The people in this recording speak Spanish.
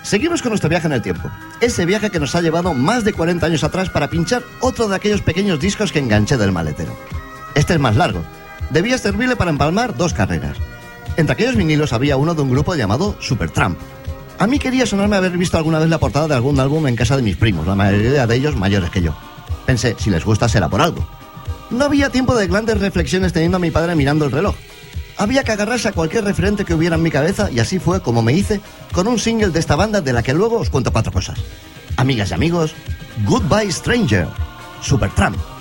Seguimos con nuestro viaje en el tiempo. Ese viaje que nos ha llevado más de 40 años atrás para pinchar otro de aquellos pequeños discos que enganché del maletero. Este es más largo. Debía servirle para empalmar 2 carreras. Entre aquellos vinilos había uno de un grupo llamado Supertramp. A mí quería sonarme haber visto alguna vez la portada de algún álbum en casa de mis primos, la mayoría de ellos mayores que yo. Pensé, si les gusta será por algo. No había tiempo de grandes reflexiones teniendo a mi padre mirando el reloj. Había que agarrarse a cualquier referente que hubiera en mi cabeza y así fue como me hice con un single de esta banda de la que luego os cuento 4 cosas. Amigas y amigos, Goodbye Stranger, Supertramp.